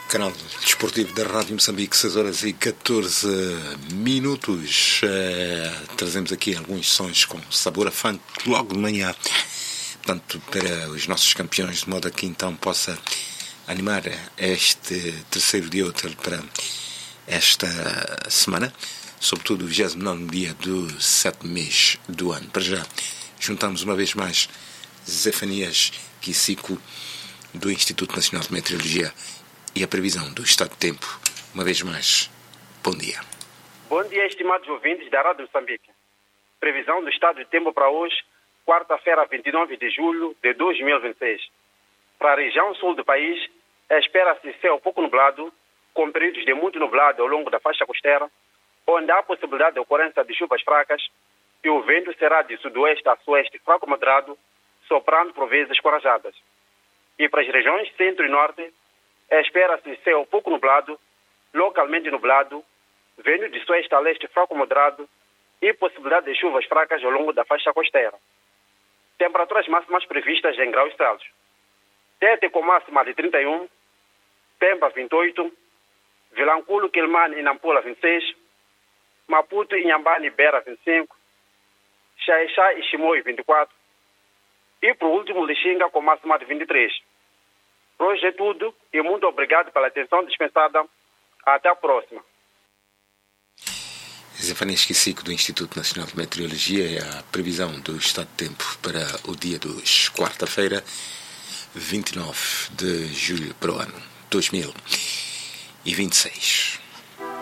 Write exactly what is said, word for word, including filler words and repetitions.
Canal Desportivo da Rádio Moçambique, seis horas e catorze minutos. Uh, trazemos aqui alguns sons com sabor a funk logo de manhã, portanto, para os nossos campeões, de modo a que então possa animar este terceiro dia útil para esta semana, sobretudo o vigésimo nono dia do sétimo mês do ano. Para já, juntamos uma vez mais Zefanias Kisico, do Instituto Nacional de Meteorologia, e a previsão do estado de tempo. Uma vez mais, bom dia. Bom dia, estimados ouvintes da Rádio Moçambique. Previsão do estado de tempo para hoje, quarta-feira, vinte e nove de julho de dois mil e vinte e seis. Para a região sul do país, espera-se céu pouco nublado, com períodos de muito nublado ao longo da faixa costeira, onde há possibilidade de ocorrência de chuvas fracas, e o vento será de sudoeste a sueste fraco moderado, soprando por vezes corajadas. E para as regiões centro e norte, espera-se céu pouco nublado, localmente nublado, vento de sueste a leste fraco moderado e possibilidade de chuvas fracas ao longo da faixa costeira. Temperaturas máximas previstas em graus Celsius. Tete com máxima de trinta e um, Pemba vinte e oito, Vilanculo, Quilmane e Nampula vinte e seis, Maputo, Inhambane e Beira vinte e cinco, Xaixá e Chimoio vinte e quatro e por último Lixinga com máxima de vinte e três. Por hoje é tudo e muito obrigado pela atenção dispensada. Até a próxima. Zefanias Kisico, do Instituto Nacional de Meteorologia, é a previsão do estado de tempo para o dia de hoje, quarta-feira, vinte e nove de julho para o ano dois mil e vinte e seis.